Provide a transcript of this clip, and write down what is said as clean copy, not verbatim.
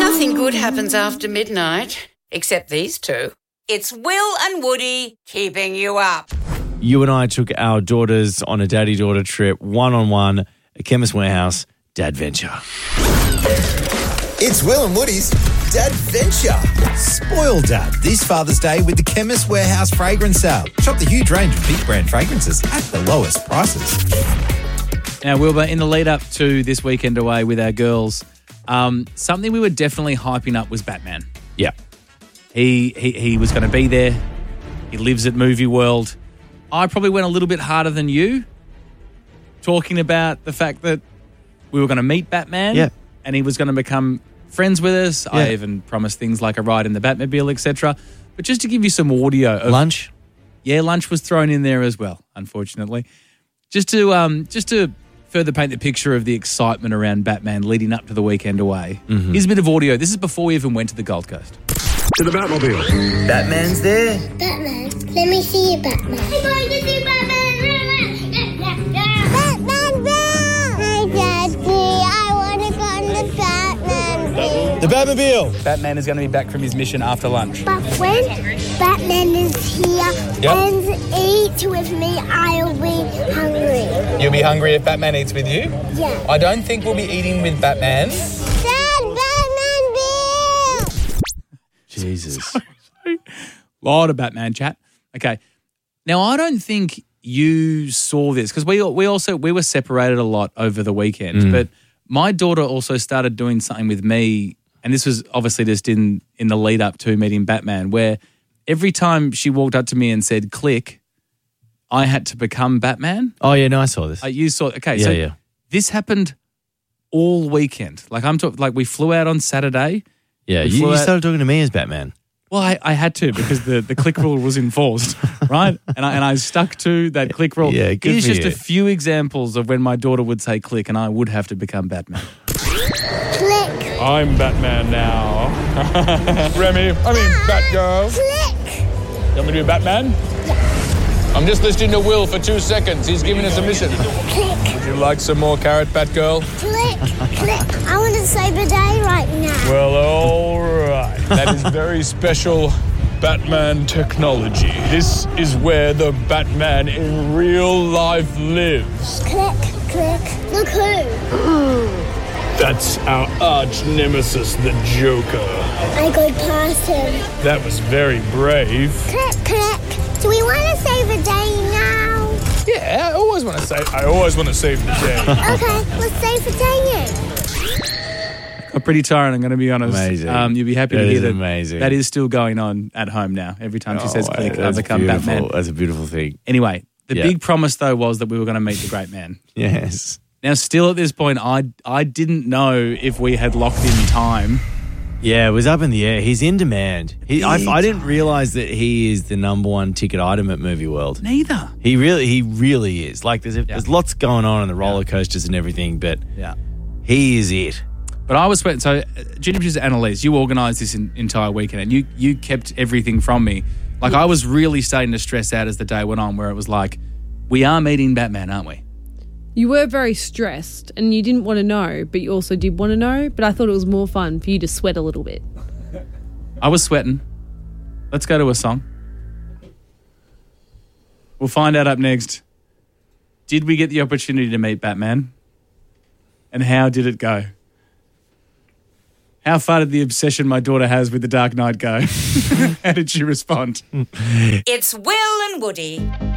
Nothing good happens after midnight, except these two. It's Will and Woody keeping you up. You and I took our daughters on a daddy-daughter trip, one-on-one, at Chemist Warehouse, Dadventure. It's Will and Woody's Dadventure. Spoil Dad this Father's Day with the Chemist Warehouse fragrance sale. Shop the huge range of big brand fragrances at the lowest prices. Now, Wilbur, in the lead up to this weekend away with our girls, something we were definitely hyping up was Batman. Yeah. He was going to be there. He lives at Movie World. I probably went a little bit harder than you, talking about the fact that we were going to meet Batman. Yeah. And he was going to become friends with us. Yeah. I even promised things like a ride in the Batmobile, etc. But just to give you some audio of Lunch? Yeah, lunch was thrown in there as well, unfortunately. Just to further paint the picture of the excitement around Batman leading up to the weekend away. Mm-hmm. Here's a bit of audio. This is before we even went to the Gold Coast. To the Batmobile. Batman's there. Batman, let me see you, Batman. I'm going to see Batman. Batman, Hi, Daddy. I want to go on the Batman. The Batmobile. Batman is going to be back from his mission after lunch. But when Batman is here and eats with me, I'll be hungry. You'll be hungry if Batman eats with you? Yeah. I don't think we'll be eating with Batman. Dad, Batman Bill. Jesus. Lot of Batman chat. Okay. Now, I don't think you saw this because we were separated a lot over the weekend, but my daughter also started doing something with me, and this was obviously just in the lead up to meeting Batman, where every time she walked up to me and said click, I had to become Batman. Oh, yeah, no, I saw this. You saw, okay, Yeah, so yeah. this happened all weekend. Like I'm talking, like we flew out on Saturday. Yeah, We you flew out- started talking to me as Batman. Well, I had to because the click rule was enforced, right? And I stuck to that click rule. Yeah, good Here's for just you. a few example of when my daughter would say click and I would have to become Batman. Click, I'm Batman now. Remy, Batgirl. click. You want me to be Batman? I'm just listening to Will for 2 seconds. He's giving us a mission. Click, Would you like some more carrot, Batgirl? click. I want to save the day right now. Well, all right. That is very special Batman technology. This is where the Batman in real life lives. Click. Look who. That's our arch nemesis, the Joker. I go past him. That was very brave. Click. Do we want to save the day now? Yeah, I always want to save the day. Okay, let's save the day then. I'm pretty tired, I'm going to be honest. Amazing. You'll be happy That to hear is that amazing. that is still going on at home now. Every time she says click, I that's become beautiful. Batman. That's a beautiful thing. Anyway, the Yeah. big promise though was that we were going to meet the great man. Yes. Now, still at this point, I didn't know if we had locked in time. Yeah, it was up in the air. He's in demand. I didn't realize that he is the number one ticket item at Movie World. Neither. He really is. Like there's lots going on in the roller coasters and everything, but Yeah. he is it. But I was sweating. So, junior producer Annalise, you organised this entire weekend and you kept everything from me. Like, I was really starting to stress out as the day went on, where it was like, we are meeting Batman, aren't we? You were very stressed and you didn't want to know, but you also did want to know. But I thought it was more fun for you to sweat a little bit. I was sweating. Let's go to a song. We'll find out up next. Did we get the opportunity to meet Batman? And how did it go? How far did the obsession my daughter has with The Dark Knight go? How did she respond? It's Will and Woody